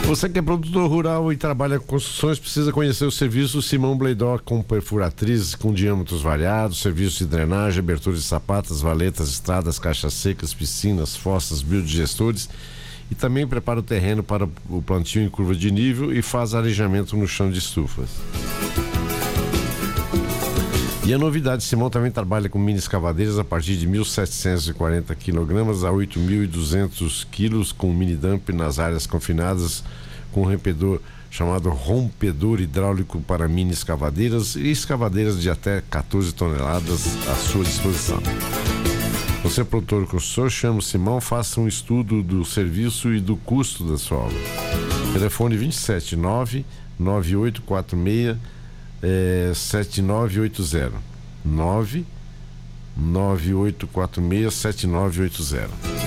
Você que é produtor rural e trabalha com construções, precisa conhecer o serviço Simão Bleidó, com perfuratrizes com diâmetros variados, serviço de drenagem, abertura de sapatas, valetas, estradas, caixas secas, piscinas, fossas, biodigestores, e também prepara o terreno para o plantio em curva de nível e faz arejamento no chão de estufas. E a novidade, Simão também trabalha com mini escavadeiras a partir de 1.740 kg a 8.200 kg, com mini dump nas áreas confinadas, com um rompedor chamado rompedor hidráulico para mini escavadeiras e escavadeiras de até 14 toneladas à sua disposição. Você, produtor de construção, chama o Simão, faça um estudo do serviço e do custo da sua obra. Telefone 279-9846 7980 99846 7980.